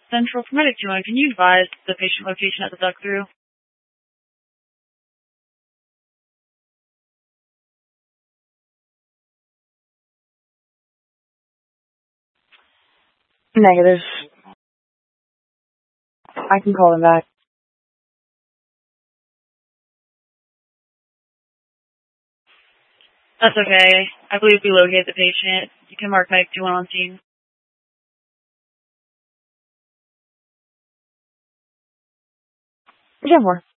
Central for Medic 2-1. Can you advise the patient location at the duck through? Negative. I can call him back. That's okay. I believe we located the patient. You can mark Medic 2-1 on scene. 10-4.